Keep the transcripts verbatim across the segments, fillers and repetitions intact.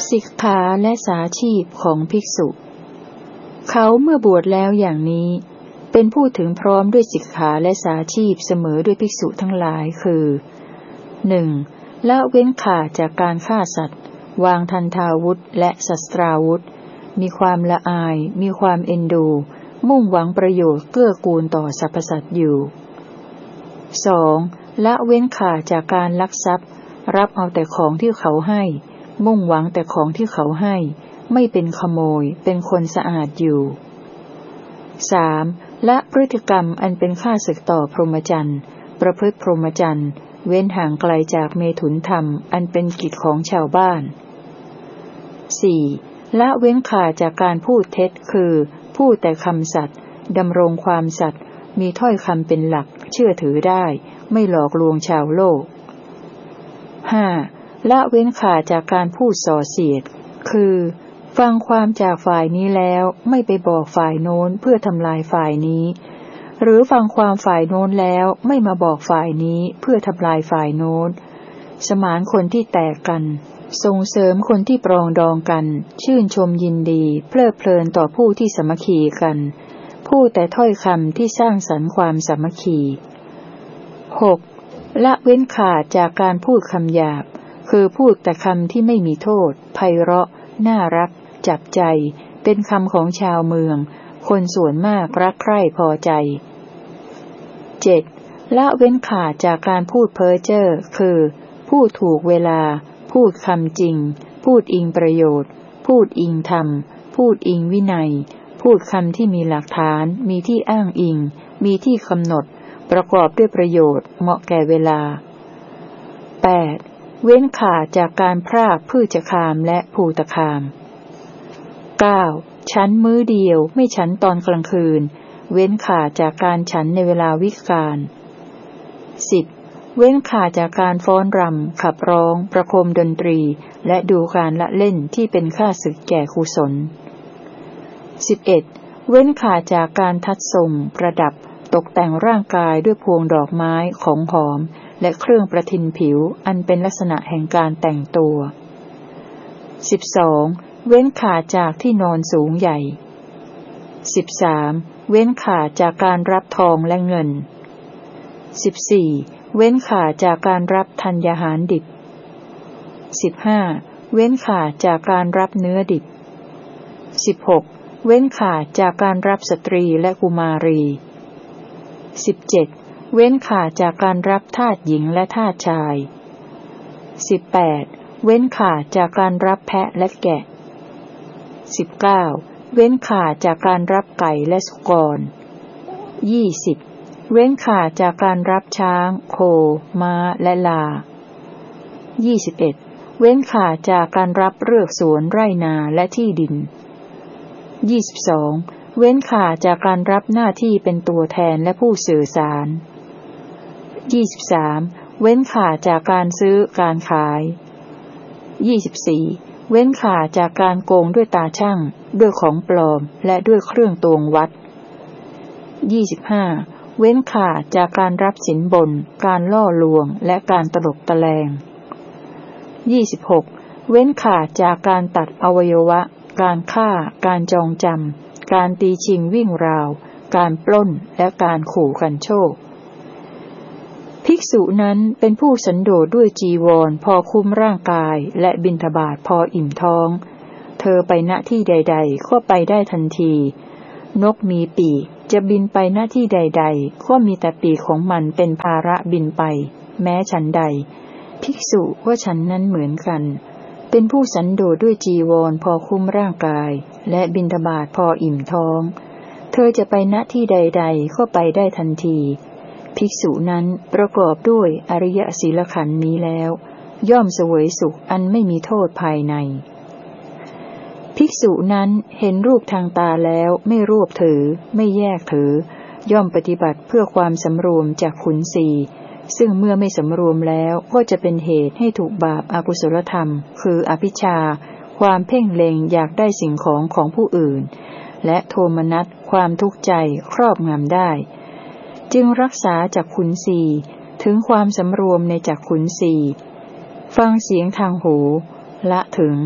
สิกขาและสาชีพของภิกษุเขาเมื่อบวชแล้วอย่างนี้เป็นผู้ถึงพร้อมด้วยสิกขาและสาชีพเสมอด้วยภิกษุทั้งหลายคือหนึ่งละเว้นขาดจากการฆ่าสัตว์วางทันทาวุธและศัสตราวุธมีความละอายมีความเอ็นดูมุ่งหวังประโยชน์เกื้อกูลต่อสรรพสัตว์อยู่สองละเว้นขาดจากการลักทรัพย์รับเอาแต่ของที่เขาให้มุ่งหวังแต่ของที่เขาให้ไม่เป็นขโมยเป็นคนสะอาดอยู่สามละพฤติกรรมอันเป็นข้าศึกต่อพรหมจรรย์ประพฤติพรหมจรรย์เว้นห่างไกลจากเมถุนธรรมอันเป็นกิจของชาวบ้านสี่ละเว้นขาดจากการพูดเท็จคือพูดแต่คำสัตย์ดำรงความสัตย์มีถ้อยคำเป็นหลักเชื่อถือได้ไม่หลอกลวงชาวโลกห้าละเว้นขาดจากการพูดส่อเสียดคือฟังความจากฝ่ายนี้แล้วไม่ไปบอกฝ่ายโน้นเพื่อทำลายฝ่ายนี้หรือฟังความฝ่ายโน้นแล้วไม่มาบอกฝ่ายนี้เพื่อทำลายฝ่ายโน้นสมานคนที่แตกกันส่งเสริมคนที่ปรองดองกันชื่นชมยินดีเพลิดเพลินต่อผู้ที่สามัคคีกันพูดแต่ถ้อยคำที่สร้างสรรค์ความสามัคคีหกละเว้นขาดจากการพูดคำหยาบคือพูดแต่คำที่ไม่มีโทษไพเราะน่ารักจับใจเป็นคำของชาวเมืองคนส่วนมากรักใคร่พอใจเจ็ดละเว้นขาดจากการพูดเพ้อเจ้อคือพูดถูกเวลาพูดคำจริงพูดอิงประโยชน์พูดอิงธรรมพูดอิงวินัยพูดคำที่มีหลักฐานมีที่อ้างอิงมีที่กำหนดประกอบด้วยประโยชน์เหมาะแก่เวลาแปดเว้นขาดจากการพรากพืชคามและภูตคามเก้าฉันมื้อเดียวไม่ฉันตอนกลางคืนเว้นขาดจากการฉันในเวลาวิกาลสิบเว้นขาดจากการฟ้อนรำขับร้องประโคมดนตรีและดูการละเล่นที่เป็นข้าศึกแก่กุศลสิบเอ็ดเว้นขาดจากการทัดทรงประดับตกแต่งร่างกายด้วยพวงดอกไม้ของหอมและเครื่องประทินผิวอันเป็นลักษณะแห่งการแต่งตัวสิบสองเว้นขาดจากที่นอนสูงใหญ่สิบสามเว้นขาดจากการรับทองและเงินสิบสี่เว้นขาดจากการรับธัญญาหารดิบสิบห้าเว้นขาดจากการรับเนื้อดิบสิบหกเว้นขาดจากการรับสตรีและกุมารีสิบเจ็ดเว้นขาดจากการรับทาสหญิงและทาสชายสิบแปดเว้นขาดจากการรับแพะและแกะสิบเก้าเว้นขาดจากการรับไก่และสุกรยี่สิบเว้นขาดจากการรับช้างโคม้าและลายี่สิบเอ็ดเว้นขาดจากการรับเรือกสวนไร่นาและที่ดินยี่สิบสองเว้นขาดจากการรับหน้าที่เป็นตัวแทนและผู้สื่อสารยี่สิบสามเว้นขาดจากการซื้อการขายยี่สิบสี่เว้นขาดจากการโกงด้วยตาช่างด้วยของปลอมและด้วยเครื่องตวงวัดยี่สิบห้าเว้นขาดจากการรับสินบนการล่อลวงและการตลบตะแลงยี่สิบหกเว้นขาดจากการตัดอวัยวะการฆ่าการจองจำการตีชิงวิ่งราวการปล้นและการขู่กันโชคภิกษุนั้นเป็นผู้สันโดษด้วยจีวรพอคุ้มร่างกายและบิณฑบาตพออิ่มท้องเธอไปณที่ใดๆก็ไปได้ทันทีนกมีปีกจะบินไปณที่ใดๆก็มีแต่ปีกของมันเป็นภาระบินไปแม้ฉันใดภิกษุว่าฉันนั้นเหมือนกันเป็นผู้สันโดษด้วยจีวรพอคุ้มร่างกายและบิณฑบาตพออิ่มท้องเธอจะไปณที่ใดๆก็ไปได้ทันทีภิกษุนั้นประกอบด้วยอริยศีลขันธ์นี้แล้วย่อมเสวยสุขอันไม่มีโทษภายในภิกษุนั้นเห็นรูปทางตาแล้วไม่รวบถือไม่แยกถือย่อมปฏิบัติเพื่อความสำรวมจากขุนศีซึ่งเมื่อไม่สำรวมแล้วก็จะเป็นเหตุให้ถูกบาปอกุศลธรรมคืออภิชฌาความเพ่งเล็งอยากได้สิ่งของของผู้อื่นและโทมนัสความทุกข์ใจครอบงำได้จึงรักษาจักขุนสีถึงความสำรวมในจักขุนสีฟังเสียงทางหูละถึง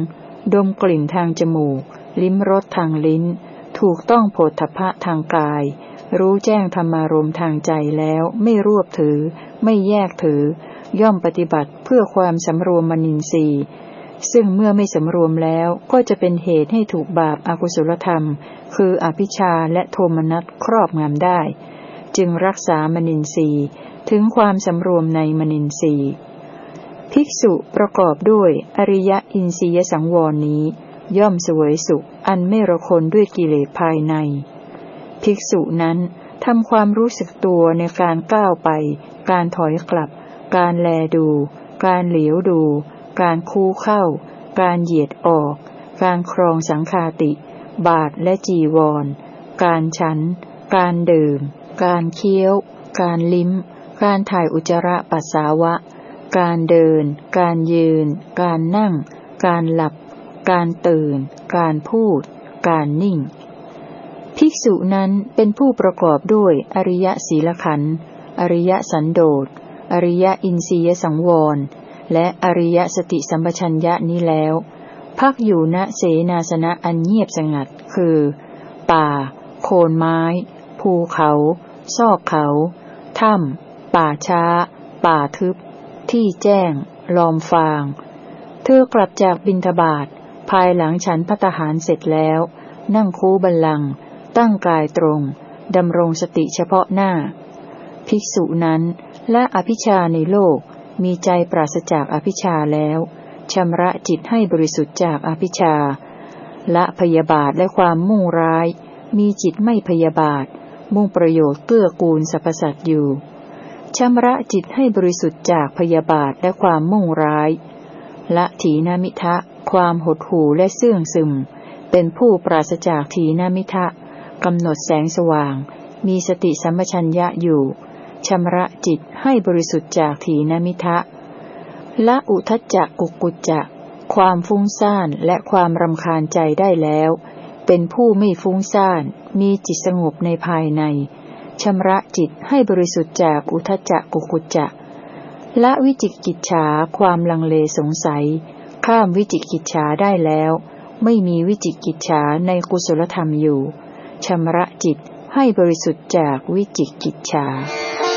ดมกลิ่นทางจมูกลิ้มรสทางลิ้นถูกต้องโผฏฐัพพะทางกายรู้แจ้งธรรมารมณ์ทางใจแล้วไม่รวบถือไม่แยกถือย่อมปฏิบัติเพื่อความสำรวมมนินทรีย์ซึ่งเมื่อไม่สำรวมแล้วก็จะเป็นเหตุให้ถูกบาปอกุศลธรรมคืออภิชาและโทมนัสครอบงำได้จึงรักษามนินทรีย์ถึงความสำรวมในมนินทรีย์ภิกษุประกอบด้วยอริยอินทรียสังวรนี้ย่อมเสวยสุขอันไม่ระคนด้วยกิเลสภายในภิกษุนั้นทำความรู้สึกตัวในการก้าวไปการถอยกลับการแลดูการเหลียวดูการคู่เข้าการเหยียดออกการครองสังฆาติบาทและจีวรการฉันการดื่มการเคี้ยวการลิ้มการถ่ายอุจจาระปัสสาวะการเดินการยืนการนั่งการหลับการตื่นการพูดการนิ่งภิกษุนั้นเป็นผู้ประกอบด้วยอริยศีลขันธ์อริยสันโดษอริยอินทรียสังวรและอริยสติสัมปชัญญะนี้แล้วพักอยู่ณเสนาสนะอันเงียบสงัดคือป่าโคนไม้ภูเขาซอกเขาถ้ำป่าช้าป่าทึบที่แจ้งลอมฟางเธอกลับจากบิณฑบาตภายหลังฉันภัตตาหารเสร็จแล้วนั่งคูบัลลังก์ตั้งกายตรงดำรงสติเฉพาะหน้าภิกษุนั้นละอภิชาในโลกมีใจปราศจากอภิชาแล้วชำระจิตให้บริสุทธิ์จากอภิชาละพยาบาทและความมุ่งร้ายมีจิตไม่พยาบาทมุ่งประโยชน์เกื้อกูลสรรพสัตว์อยู่ชำระจิตให้บริสุทธิ์จากพยาบาทและความมุ่งร้ายละถีนมิทะความหดหู่และเสื่องซึมเป็นผู้ปราศจากถีนมิทะกำหนดแสงสว่างมีสติสัมปชัญญะอยู่ชำระจิตให้บริสุทธิ์จากถีนมิทะละอุทธัจจะกุกุจจะความฟุ้งซ่านและความรำคาญใจได้แล้วเป็นผู้ไม่ฟุ้งซ่านมีจิตสงบในภายในชำระจิตให้บริสุทธิ์จากอุทธัจจะกุกุจจะละวิจิกิจฉาความลังเลสงสัยข้ามวิจิกิจฉาได้แล้วไม่มีวิจิกิจฉาในกุศลธรรมอยู่ชำระจิตให้บริสุทธิ์จากวิจิกิจฉา